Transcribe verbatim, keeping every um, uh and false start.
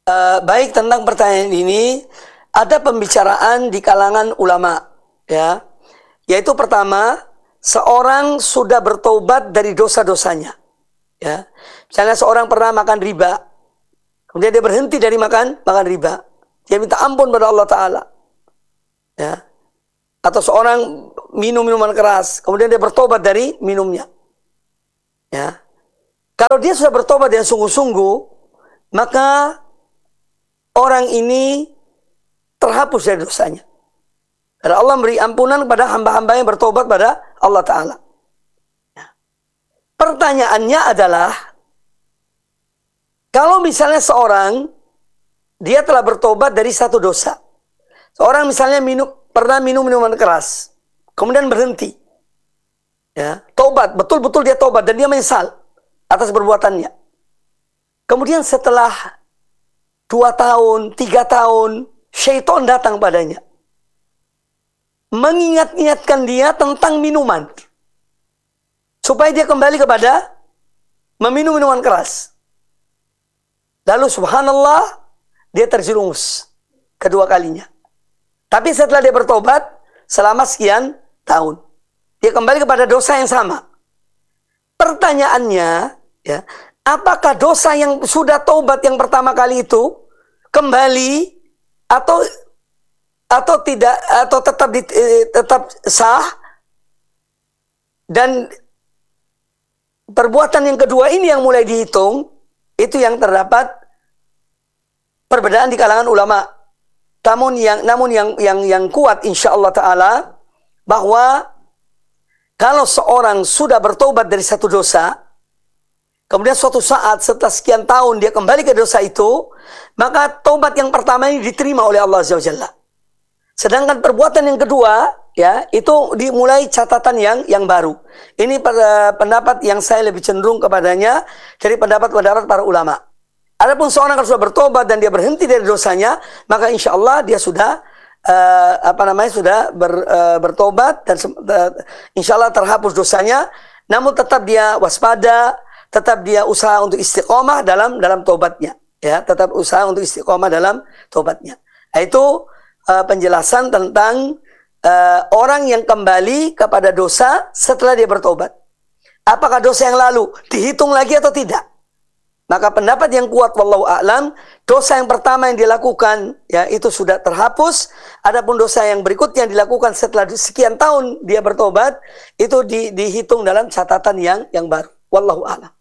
uh, baik tentang pertanyaan ini ada pembicaraan di kalangan ulama, ya. Yaitu pertama, seorang sudah bertobat dari dosa-dosanya, ya. Misalnya seorang pernah makan riba, kemudian dia berhenti dari makan makan riba, dia minta ampun pada Allah Ta'ala, ya. Atau seorang minum minuman keras, kemudian dia bertobat dari minumnya, ya. Kalau dia sudah bertobat dengan sungguh-sungguh, maka orang ini terhapus dari dosanya. Karena Allah beri ampunan kepada hamba-hamba yang bertobat pada Allah Ta'ala. Pertanyaannya adalah, kalau misalnya seorang, dia telah bertobat dari satu dosa. Seorang misalnya minum, pernah minum minuman keras, kemudian berhenti. Ya, tobat, betul-betul dia tobat dan dia menyesal atas perbuatannya. Kemudian setelah dua tahun, tiga tahun, syaitan datang padanya, mengingat-ingatkan dia tentang minuman, supaya dia kembali kepada meminum minuman keras. Lalu subhanallah, dia terjerumus kedua kalinya. Tapi setelah dia bertobat selama sekian tahun, dia kembali kepada dosa yang sama. Pertanyaannya, ya, apakah dosa yang sudah tobat yang pertama kali itu kembali atau atau tidak, atau tetap di, tetap sah, dan perbuatan yang kedua ini yang mulai dihitung, itu yang terdapat perbedaan di kalangan ulama. Namun yang namun yang yang yang kuat insyaallah taala, bahwa kalau seorang sudah bertobat dari satu dosa, kemudian suatu saat setelah sekian tahun dia kembali ke dosa itu, maka tobat yang pertama ini diterima oleh Allah Azza wa Jalla. Sedangkan perbuatan yang kedua, ya, itu dimulai catatan yang yang baru. Ini pada pendapat yang saya lebih cenderung kepadanya dari pendapat-pendapat para ulama. Adapun seorang kalau sudah bertobat dan dia berhenti dari dosanya, maka insya Allah dia sudah uh, apa namanya sudah ber, uh, bertobat dan uh, insya Allah terhapus dosanya. Namun tetap dia waspada, tetap dia usaha untuk istiqomah dalam dalam tobatnya, ya, tetap usaha untuk istiqomah dalam tobatnya. Nah, itu uh, penjelasan tentang uh, orang yang kembali kepada dosa setelah dia bertobat. Apakah dosa yang lalu dihitung lagi atau tidak? Maka pendapat yang kuat wallahu a'lam, dosa yang pertama yang dilakukan, ya, itu sudah terhapus. Adapun dosa yang berikutnya yang dilakukan setelah sekian tahun dia bertobat, itu di, dihitung dalam catatan yang yang baru. Wallahu a'lam.